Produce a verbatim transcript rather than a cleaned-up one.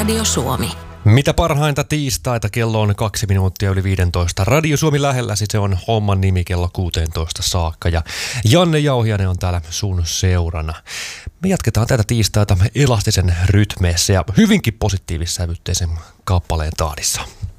Radio Suomi. Mitä parhainta tiistaita, kello on kaksi minuuttia yli viisitoista. Radio Suomi lähelläsi, se on homman nimi kello kuusitoista saakka ja Janne Jauhiainen on täällä sun seurana. Me jatketaan tätä tiistaita elastisen rytmeissä ja hyvinkin positiivissävytteisen kappaleen tahdissa.